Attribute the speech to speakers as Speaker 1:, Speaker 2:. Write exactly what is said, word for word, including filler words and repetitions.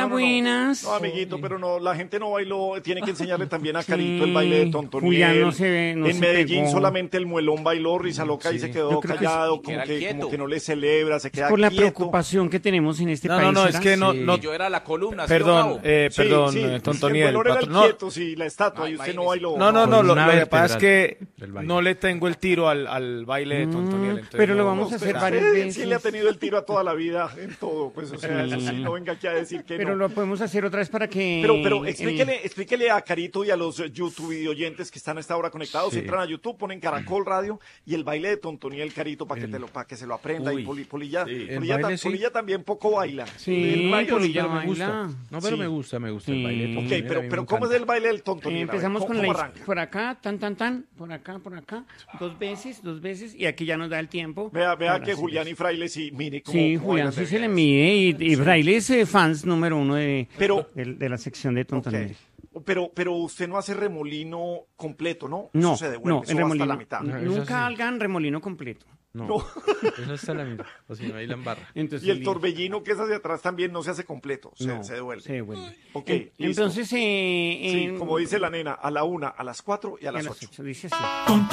Speaker 1: no, no,
Speaker 2: buenas.
Speaker 1: No, amiguito, pero no, la gente no bailó, tiene que enseñarle también a Carito el baile de Tontoniel.
Speaker 2: Julián no se ve, no
Speaker 1: en
Speaker 2: se
Speaker 1: Medellín
Speaker 2: pegó.
Speaker 1: solamente el muelón bailó, Risa Loca y se quedó
Speaker 2: Yo creo que
Speaker 1: callado,
Speaker 2: sí.
Speaker 1: como,
Speaker 3: Era
Speaker 1: que,
Speaker 3: quieto.
Speaker 1: como que no le celebra, se queda
Speaker 2: Por la
Speaker 1: quieto.
Speaker 2: preocupación que tenemos en este
Speaker 4: No,
Speaker 2: país.
Speaker 4: no, no, es
Speaker 2: ¿será?
Speaker 4: que no,
Speaker 3: Sí,
Speaker 4: no,
Speaker 3: yo era la columna. ¿sí,
Speaker 4: perdón,
Speaker 3: Gabo?
Speaker 4: eh,
Speaker 1: Sí,
Speaker 4: perdón,
Speaker 1: sí,
Speaker 4: eh,
Speaker 1: es que el
Speaker 4: Tontoniel.
Speaker 1: valor era el
Speaker 4: patro- no,
Speaker 1: quieto, sí, la estatua,
Speaker 3: Ah,
Speaker 1: y usted
Speaker 3: imagínese.
Speaker 1: no bailó.
Speaker 4: no, no, no, lo,
Speaker 5: Columna
Speaker 4: lo que pasa es que
Speaker 5: del baile.
Speaker 4: no le tengo el tiro al, al baile de Tontoniel.
Speaker 2: Mm,
Speaker 4: entonces
Speaker 2: pero lo
Speaker 4: no-
Speaker 2: vamos a
Speaker 1: Usted-
Speaker 2: hacer varias
Speaker 1: usted
Speaker 2: veces.
Speaker 1: sí le ha tenido el tiro a toda la vida en todo, pues, o sea, eso sí, no venga aquí a decir que
Speaker 2: Pero
Speaker 1: no.
Speaker 2: lo podemos hacer otra vez para que...
Speaker 1: Pero, pero
Speaker 2: eh,
Speaker 1: explíquele, explíquele a Carito y a los eh, YouTube videoyentes que están a esta hora conectados,
Speaker 5: Sí.
Speaker 1: entran a YouTube, ponen Caracol Radio y el baile de Tontoniel Carito para que, te lo, para que se lo aprenda.
Speaker 5: Uy.
Speaker 1: Y Poli- Polilla,
Speaker 5: Sí. El
Speaker 1: Polilla,
Speaker 5: baile,
Speaker 1: tam-
Speaker 5: sí.
Speaker 1: Polilla también poco baila.
Speaker 2: Sí,
Speaker 1: El baile sí,
Speaker 2: Polilla
Speaker 1: pero
Speaker 5: me gusta.
Speaker 2: baila.
Speaker 5: No, pero
Speaker 1: Sí.
Speaker 5: me gusta, me gusta
Speaker 2: Sí.
Speaker 5: el baile. de
Speaker 1: Ok,
Speaker 5: Tontoniel, a
Speaker 1: pero,
Speaker 5: mí me
Speaker 1: pero ¿cómo es
Speaker 5: encanta.
Speaker 1: el baile del
Speaker 2: Eh,
Speaker 1: Tontoniel? A ver,
Speaker 2: empezamos
Speaker 1: ¿cómo-
Speaker 2: con la
Speaker 1: cómo
Speaker 2: is-
Speaker 1: arranca?
Speaker 2: por acá, tan, tan, tan, por acá, por acá, dos veces, dos veces, y aquí ya nos da el tiempo.
Speaker 1: Vea, vea
Speaker 2: Ahora
Speaker 1: que
Speaker 2: sí,
Speaker 1: Julián
Speaker 2: pues.
Speaker 1: y Fraile sí, mire cómo
Speaker 2: Sí,
Speaker 1: cómo
Speaker 2: Julián
Speaker 1: bailan
Speaker 2: sí
Speaker 1: de
Speaker 2: se le
Speaker 1: bien.
Speaker 2: mide, y, y Fraile es eh, fans número uno de,
Speaker 1: Pero-
Speaker 2: de, de la sección de
Speaker 1: Ok.
Speaker 2: Tontoniel.
Speaker 1: Pero, pero usted no hace remolino completo, ¿no?
Speaker 2: No,
Speaker 1: Eso se devuelve,
Speaker 2: no,
Speaker 1: eso
Speaker 2: el
Speaker 1: va hasta
Speaker 2: remolino.
Speaker 1: la mitad.
Speaker 5: No, eso
Speaker 2: Nunca
Speaker 5: sí.
Speaker 2: hagan remolino completo.
Speaker 5: No,
Speaker 1: No.
Speaker 5: eso está la mitad. O si no, ahí la embarra.
Speaker 2: Entonces,
Speaker 1: Y el
Speaker 2: li-
Speaker 1: torbellino que es hacia atrás también no se hace completo, se,
Speaker 2: no,
Speaker 1: se devuelve.
Speaker 2: Se devuelve.
Speaker 1: Ok,
Speaker 2: En-
Speaker 1: listo.
Speaker 2: Entonces, eh,
Speaker 1: Sí,
Speaker 2: en-
Speaker 1: como dice la nena, a la una, a las cuatro y a
Speaker 2: y a
Speaker 1: las
Speaker 2: las
Speaker 1: ocho.
Speaker 2: ocho, dice así.